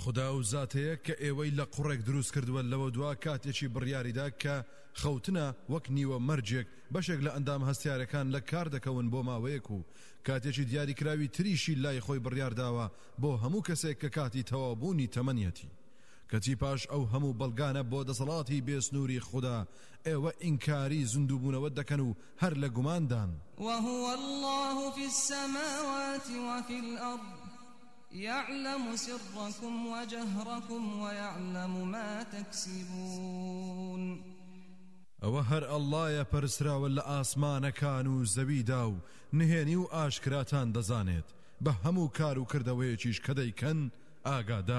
خدا و زاتەیە کە ئێوەی لە قوڕێک دروست کردووە لەوە دوا کاتێکی بڕیاریدا کە خەوتنە وەک نیوە مەرجێک بەشێک لە ئەندام هەستیارەکان لە کار دەکەون بۆ ماوەیەک و کاتێکی دیاریکراوی تریشی لای خۆی بڕیارداوە بۆ هەموو کەسێک کە کاتی تەوابوونی تەمەنیەتی کەچی پاش ئەو هەموو بەڵگانە بۆ دەسەڵاتی بێسنووری خدا ئێوە ئینکاری زیندووبوونەوە دەکەن و هەر لە گوماندان وهو الله في السماوات وفي الأرض يعلم سركم وجهركم ويعلم ما تكسبون ئەوە هەر ئەڵڵایە پەرسراوە لە ئاسمانەکان و زەویدا و نهێنی و ئاشکراتان دەزانێت بە هەموو کار و کردەوەیەکیش کە دەیکەن ئاگادار